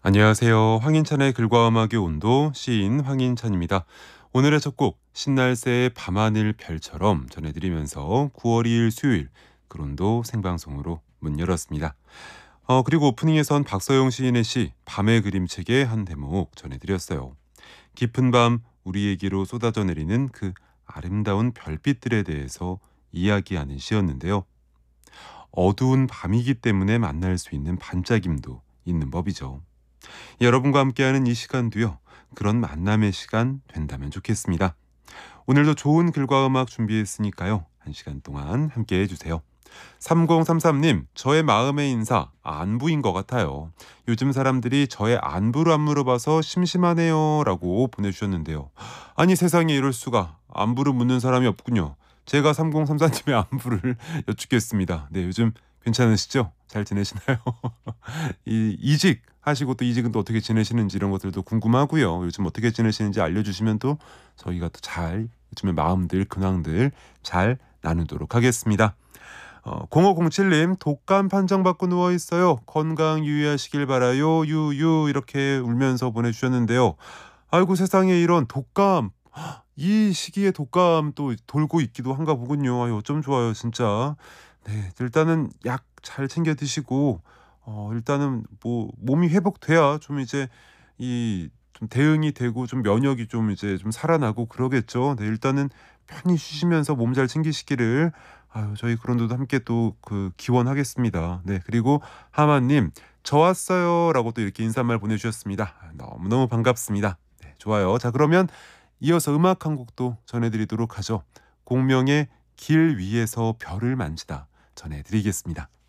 안녕하세요. 황인찬의 글과 음악의 온도 시인 황인찬입니다. 오늘의 첫 곡 신날새의 밤하늘 별처럼 전해드리면서 9월 2일 수요일 그론도 생방송으로 문 열었습니다. 그리고 오프닝에선 박서영 시인의 시 밤의 그림책의 한 대목 전해드렸어요. 깊은 밤 우리에게로 쏟아져 내리는 그 아름다운 별빛들에 대해서 이야기하는 시였는데요. 어두운 밤이기 때문에 만날 수 있는 반짝임도 있는 법이죠. 여러분과 함께하는 이 시간도요. 그런 만남의 시간 된다면 좋겠습니다. 오늘도 좋은 글과 음악 준비했으니까요. 한 시간 동안 함께해 주세요. 3033님, 저의 마음의 인사 안부인 것 같아요. 요즘 사람들이 저의 안부를 안 물어봐서 심심하네요 라고 보내주셨는데요. 아니 세상에 이럴 수가. 안부를 묻는 사람이 없군요. 제가 3034님의 안부를 여쭙겠습니다. 네, 요즘 괜찮으시죠? 잘 지내시나요? 이직 하시고 또 이직은 또 어떻게 지내시는지 이런 것들도 궁금하고요. 요즘 어떻게 지내시는지 알려주시면 또 저희가 또 잘 요즘의 마음들 근황들 잘 나누도록 하겠습니다. 0507님 독감 판정받고 누워있어요. 건강 유의하시길 바라요. 유유 이렇게 울면서 보내주셨는데요. 아이고 세상에 이런 독감 이 시기에 독감 또 돌고 있기도 한가 보군요. 아유 어쩜 좋아요 진짜. 네 일단은 약 잘 챙겨 드시고 일단은 뭐 몸이 회복돼야 좀 이제 이 좀 대응이 되고 좀 면역이 좀 이제 좀 살아나고 그러겠죠. 네 일단은 편히 쉬시면서 몸 잘 챙기시기를 아유 저희 그런데도 함께 또 그 기원하겠습니다. 네 그리고 하마님 "저 왔어요."라고 또 이렇게 인사말 보내주셨습니다. 아 너무너무 반갑습니다. 네 좋아요. 자 그러면 이어서 음악 한 곡도 전해드리도록 하죠. 공명의 길 위에서 별을 만지다 전해드리겠습니다.